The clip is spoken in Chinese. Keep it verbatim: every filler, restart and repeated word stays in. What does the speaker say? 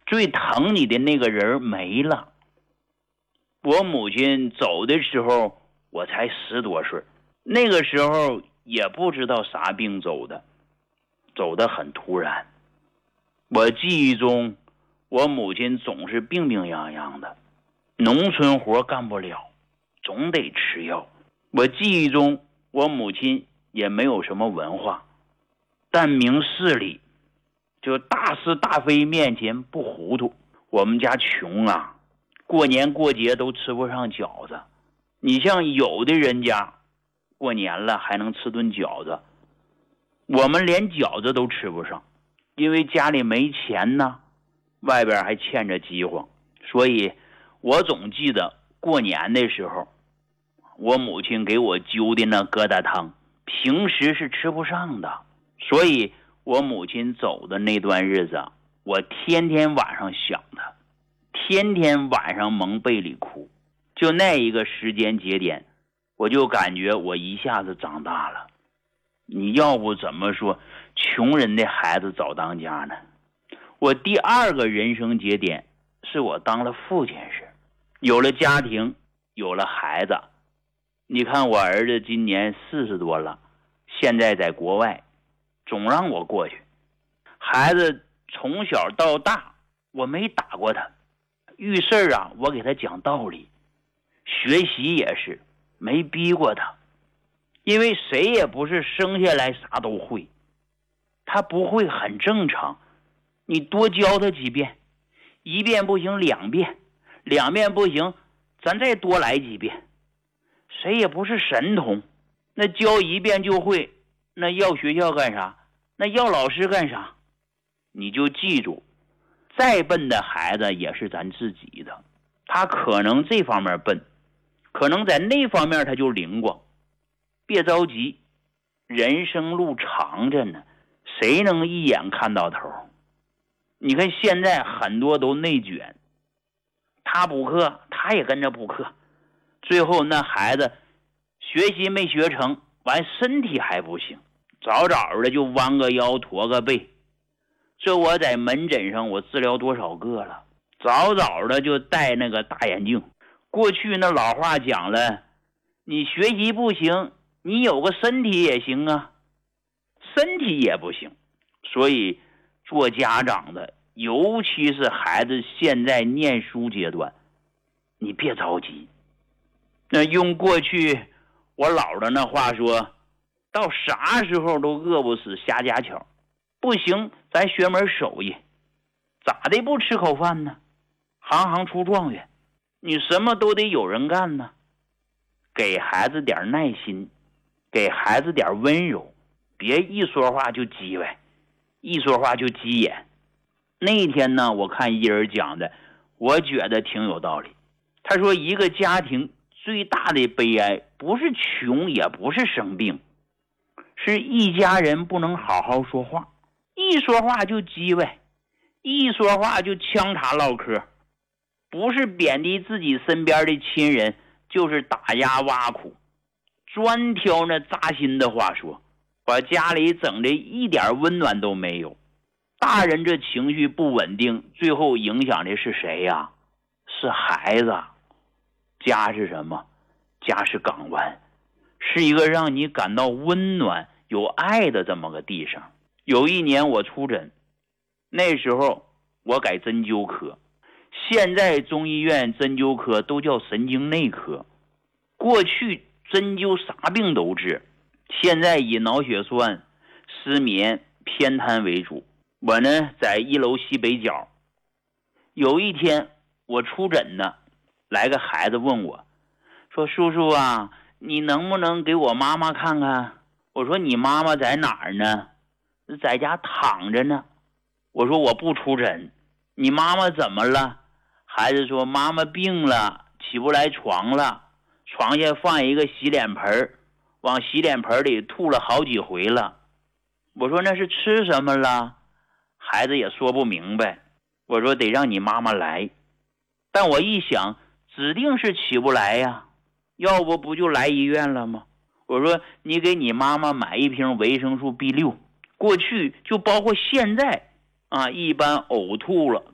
最疼你的那个人没了。我母亲走的时候我才十多岁，那个时候也不知道啥病走的，走得很突然。我记忆中我母亲总是病病殃殃的，农村活干不了，总得吃药。我记忆中我母亲也没有什么文化，但明事理，就大是大非面前不糊涂。我们家穷啊，过年过节都吃不上饺子。你像有的人家过年了还能吃顿饺子，我们连饺子都吃不上，因为家里没钱呢，外边还欠着饥荒。所以我总记得过年的时候，我母亲给我揪的那疙瘩汤平时是吃不上的，所以我母亲走的那段日子，我天天晚上想她，天天晚上蒙被里哭。就那一个时间节点，我就感觉我一下子长大了。你要不怎么说穷人的孩子早当家呢？我第二个人生节点是我当了父亲时，有了家庭，有了孩子。你看我儿子今年四十多了，现在在国外，总让我过去。孩子从小到大我没打过他，遇事啊我给他讲道理，学习也是没逼过他，因为谁也不是生下来啥都会，他不会很正常，你多教他几遍，一遍不行两遍，两遍不行咱再多来几遍。谁也不是神童，那教一遍就会，那要学校干啥？那要老师干啥？你就记住，再笨的孩子也是咱自己的，他可能这方面笨，可能在那方面他就灵光。别着急，人生路长着呢，谁能一眼看到头？你看现在很多都内卷，他补课他也跟着补课，最后那孩子学习没学成，完身体还不行，早早的就弯个腰驼个背。这我在门诊上我治疗多少个了，早早的就戴那个大眼镜。过去那老话讲了，你学习不行，你有个身体也行啊，身体也不行。所以做家长的，尤其是孩子现在念书阶段，你别着急。那用过去我姥的那话说，到啥时候都饿不死瞎家巧，不行咱学门手艺，咋的不吃口饭呢？行行出状元，你什么都得有人干呢。给孩子点耐心，给孩子点温柔，别一说话就叽歪，一说话就急眼。那天呢，我看一人讲的，我觉得挺有道理。他说一个家庭最大的悲哀不是穷，也不是生病，是一家人不能好好说话，一说话就叽歪，一说话就呛茶唠嗑，不是贬低自己身边的亲人，就是打压挖苦，专挑那扎心的话说，把家里整的一点温暖都没有。大人这情绪不稳定，最后影响的是谁呀？是孩子。家是什么？家是港湾，是一个让你感到温暖有爱的这么个地方。有一年我出诊，那时候我改针灸科，现在中医院针灸科都叫神经内科。过去针灸啥病都治，现在以脑血栓、失眠、偏瘫为主。我呢在一楼西北角。有一天我出诊呢，来个孩子问我说，叔叔啊，你能不能给我妈妈看看？我说你妈妈在哪儿呢？在家躺着呢。我说我不出诊，你妈妈怎么了？孩子说妈妈病了，起不来床了，床下放一个洗脸盆，往洗脸盆里吐了好几回了。我说那是吃什么了？孩子也说不明白。我说得让你妈妈来，但我一想指定是起不来呀，要不不就来医院了吗？我说你给你妈妈买一瓶维生素 B 六， 过去就包括现在啊，一般呕吐了